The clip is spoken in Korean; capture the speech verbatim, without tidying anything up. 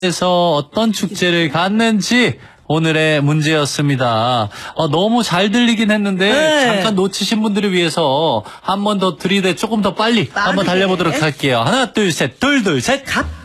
에서 어떤 축제를 갔는지 오늘의 문제였습니다. 어, 너무 잘 들리긴 했는데 네. 잠깐 놓치신 분들을 위해서 한 번 더 들이대 조금 더 빨리 빠르게. 한번 달려보도록 할게요. 하나 둘 셋 둘 둘 셋 갑